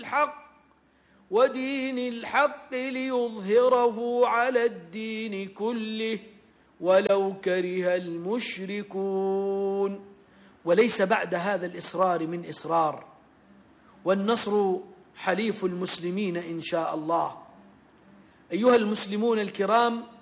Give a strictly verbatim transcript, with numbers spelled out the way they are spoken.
الحق ودين الحق ليظهره على الدين كله ولو كره المشركون. وليس بعد هذا الإصرار من إصرار، والنصر حليف المسلمين إن شاء الله. أيها المسلمون الكرام،